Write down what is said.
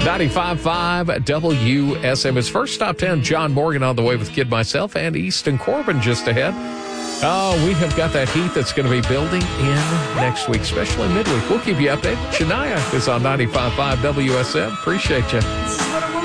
95.5 WSM. His first top 10, John Morgan on the way with Kid Myself and Easton Corbin just ahead. Oh, we have got that heat that's going to be building in next week, especially midweek. We'll keep you updated. Shania is on 95.5 WSM. Appreciate you.